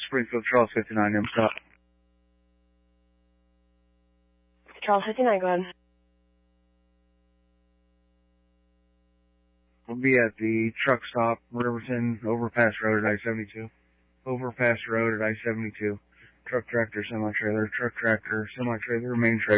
Springfield, Charles 59, M-Stop. Charles 59, go ahead. We'll be at the truck stop, Riverton, Overpass Road at I-72. Overpass Road at I-72. Truck tractor, semi-trailer, main trailer.